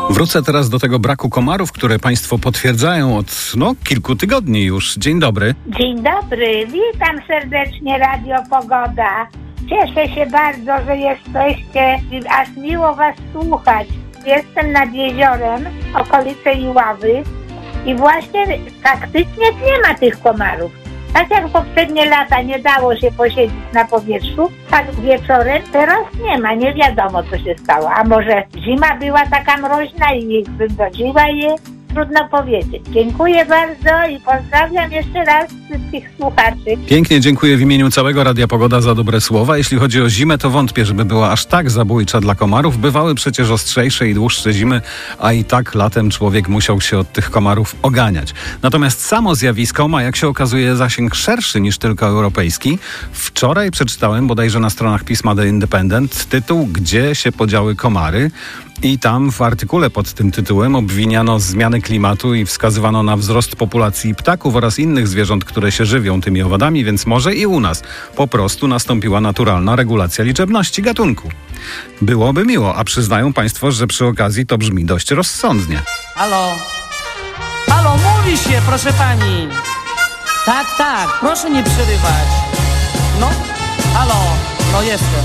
Wrócę teraz do tego braku komarów, które państwo potwierdzają od kilku tygodni już. Dzień dobry. Dzień dobry, witam serdecznie Radio Pogoda. Cieszę się bardzo, że jesteście, aż miło was słuchać. Jestem nad jeziorem, okolice Iławy i właśnie faktycznie nie ma tych komarów. Tak jak poprzednie lata nie dało się posiedzieć na powietrzu, tak wieczorem teraz nie ma, nie wiadomo co się stało. A może zima była taka mroźna i wygodziła je? Trudno powiedzieć. Dziękuję bardzo i pozdrawiam jeszcze raz wszystkich słuchaczy. Pięknie dziękuję w imieniu całego Radia Pogoda za dobre słowa. Jeśli chodzi o zimę, to wątpię, żeby była aż tak zabójcza dla komarów. Bywały przecież ostrzejsze i dłuższe zimy, a i tak latem człowiek musiał się od tych komarów oganiać. Natomiast samo zjawisko ma, jak się okazuje, zasięg szerszy niż tylko europejski. Wczoraj przeczytałem bodajże na stronach pisma The Independent tytuł „Gdzie się podziały komary?” i tam w artykule pod tym tytułem obwiniano zmiany klimatu i wskazywano na wzrost populacji ptaków oraz innych zwierząt, które się żywią tymi owadami, więc może i u nas po prostu nastąpiła naturalna regulacja liczebności gatunku. Byłoby miło, a przyznają państwo, że przy okazji to brzmi dość rozsądnie. Halo? Halo, mówi się, proszę pani. Tak, proszę nie przerywać. No, halo, no jestem.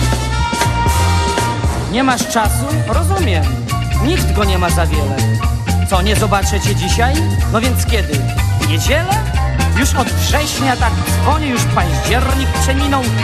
Nie masz czasu? Rozumiem. Nikt go nie ma za wiele. Co, nie zobaczę cię dzisiaj? No więc kiedy? W niedzielę? Już od września tak dzwonię, już październik przeminął.